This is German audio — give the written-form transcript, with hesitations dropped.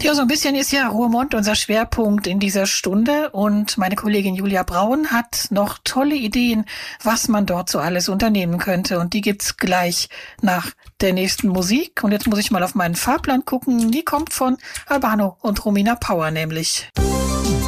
Ja, so ein bisschen ist ja Ruhrmond unser Schwerpunkt in dieser Stunde und meine Kollegin Julia Braun hat noch tolle Ideen, was man dort so alles unternehmen könnte und die gibt's gleich nach der nächsten Musik. Und jetzt muss ich mal auf meinen Fahrplan gucken. Die kommt von Albano und Romina Power nämlich.